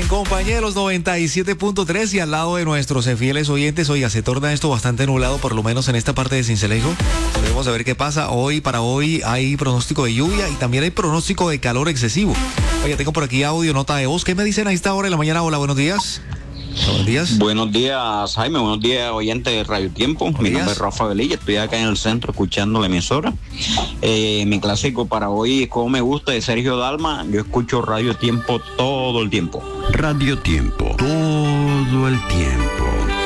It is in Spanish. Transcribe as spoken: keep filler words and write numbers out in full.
En compañía de los noventa y siete punto tres y al lado de nuestros fieles oyentes, oiga, se torna esto bastante nublado, por lo menos en esta parte de Sincelejo. Debemos saber qué pasa. Hoy, para hoy, hay pronóstico de lluvia y también hay pronóstico de calor excesivo. Oiga, tengo por aquí audio, nota de voz. ¿Qué me dicen a esta hora de la mañana? Hola, buenos días. Buenos días. Buenos días, Jaime. Buenos días, oyente de Radio Tiempo. Buenos mi días. nombre es Rafa Velilla. Estoy acá en el centro escuchando la emisora. Eh, mi clásico para hoy es Como Me Gusta de Sergio Dalma. Yo escucho Radio Tiempo todo el tiempo. Radio Tiempo, todo el tiempo.